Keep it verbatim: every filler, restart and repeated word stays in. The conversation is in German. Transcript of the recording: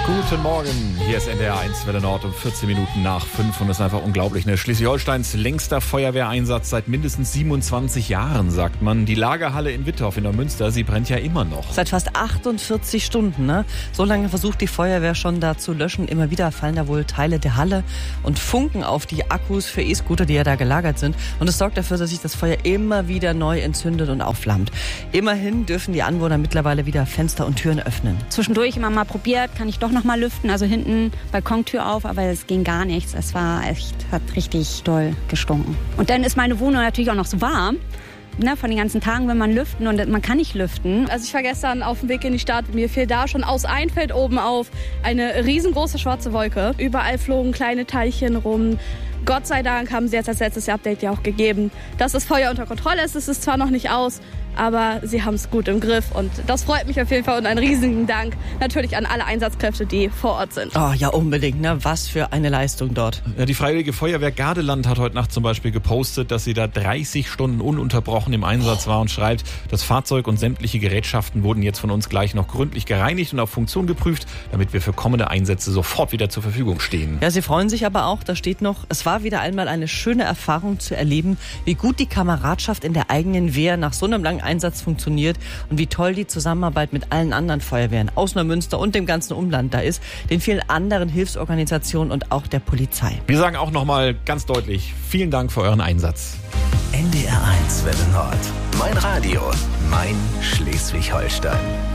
Guten Morgen, hier ist N D R eins Welle Nord um vierzehn Minuten nach fünf und das ist einfach unglaublich. Ne? Schleswig-Holsteins längster Feuerwehreinsatz seit mindestens siebenundzwanzig Jahren, sagt man. Die Lagerhalle in Wittorf in Neumünster, sie brennt ja immer noch. Seit fast achtundvierzig Stunden, ne? So lange versucht die Feuerwehr schon da zu löschen. Immer wieder fallen da wohl Teile der Halle und Funken auf die Akkus für E-Scooter, die ja da gelagert sind. Und es sorgt dafür, dass sich das Feuer immer wieder neu entzündet und aufflammt. Immerhin dürfen die Anwohner mittlerweile wieder Fenster und Türen öffnen. Zwischendurch immer mal probiert, kann ich doch noch mal lüften, also hinten Balkontür auf, aber es ging gar nichts. Es war echt, hat richtig doll gestunken. Und dann ist meine Wohnung natürlich auch noch so warm, ne, von den ganzen Tagen, wenn man lüften und man kann nicht lüften. Also ich war gestern auf dem Weg in die Stadt, mir fiel da schon aus ein Feld oben auf eine riesengroße schwarze Wolke. Überall flogen kleine Teilchen rum. Gott sei Dank haben sie jetzt als letztes Update ja auch gegeben, dass das Feuer unter Kontrolle ist. Es ist zwar noch nicht aus, aber sie haben es gut im Griff und das freut mich auf jeden Fall und einen riesigen Dank natürlich an alle Einsatzkräfte, die vor Ort sind. Oh ja, unbedingt, ne? Was für eine Leistung dort. Ja, die Freiwillige Feuerwehr Gardeland hat heute Nacht zum Beispiel gepostet, dass sie da dreißig Stunden ununterbrochen im Einsatz war und schreibt, das Fahrzeug und sämtliche Gerätschaften wurden jetzt von uns gleich noch gründlich gereinigt und auf Funktion geprüft, damit wir für kommende Einsätze sofort wieder zur Verfügung stehen. Ja, sie freuen sich aber auch, da steht noch, es war wieder einmal eine schöne Erfahrung zu erleben, wie gut die Kameradschaft in der eigenen Wehr nach so einem langen Einsatz funktioniert und wie toll die Zusammenarbeit mit allen anderen Feuerwehren aus Neumünster und dem ganzen Umland da ist, den vielen anderen Hilfsorganisationen und auch der Polizei. Wir sagen auch nochmal ganz deutlich, vielen Dank für euren Einsatz. N D R eins Welle Nord. Mein Radio, mein Schleswig-Holstein.